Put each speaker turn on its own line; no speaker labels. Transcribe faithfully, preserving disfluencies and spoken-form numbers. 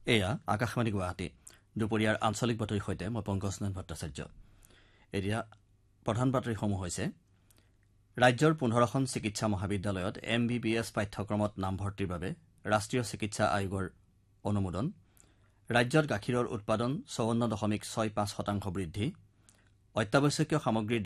এয়া আকাশবাণী গুৱাহাটী দুপৰীয়াৰ আঞ্চলিক বাতৰিৰ সৈতে মই পংকজনয়ন ভট্টাচাৰ্য এতিয়া প্ৰধান বাতৰিসমূহ হৈছে ৰাজ্যৰ পোন্ধৰখন চিকিৎসা মহাবিদ্যালয়ত এম বি বি এছ পাঠ্যক্ৰমত নামভৰ্তিৰ বাবে ৰাষ্ট্ৰীয় চিকিৎসা আয়োগৰ অনুমোদন ৰাজ্যত গাখীৰৰ উৎপাদন চৌৱন্ন দশমিক ছয় পাঁচ শতাংশ বৃদ্ধি অত্যাৱশ্যকীয় সামগ্ৰীৰ